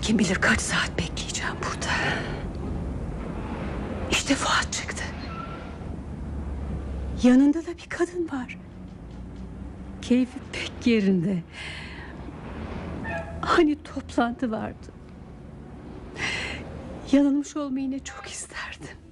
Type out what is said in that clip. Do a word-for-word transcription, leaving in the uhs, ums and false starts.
Kim bilir kaç saat bekleyeceğim burada. İşte Fuat çıktı. Yanında da bir kadın var. Keyfi pek yerinde. Hani toplantı vardı. Yanılmış olmayı yine çok isterdim.